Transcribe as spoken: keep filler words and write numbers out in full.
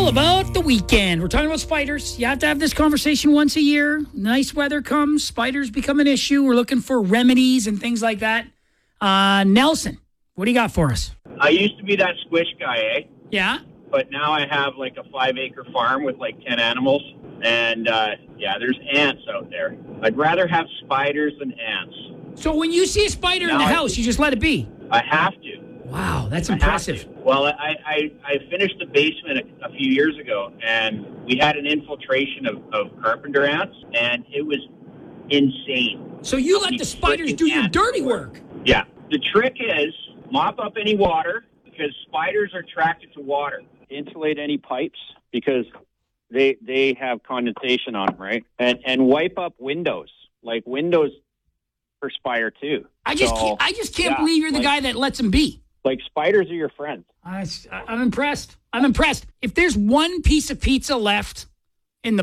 about the weekend. We're talking about spiders. You have to have this conversation once a year. Nice weather comes, spiders become an issue. We're looking for remedies and things like that. Uh, Nelson, what do you got for us? I used to be that squish guy, eh? Yeah? But now I have like a five-acre farm with like ten animals. And, uh, yeah, there's ants out there. I'd rather have spiders than ants. So when you see a spider Now in the I- house, you just let it be? I have to. Wow, that's I have impressive. to. Well, I, I, I finished the basement a, a few years ago, and we had an infiltration of, of carpenter ants, and it was insane. So you How let many the spiders freaking do your ants dirty there were. work? Yeah. The trick is mop up any water because spiders are attracted to water. Insulate any pipes because they they have condensation on them, right? And and wipe up windows. Like windows perspire too. I just So, can't, I just can't yeah, believe you're the like- guy that lets them be. Like spiders are your friends. I, I'm impressed. I'm impressed. If there's one piece of pizza left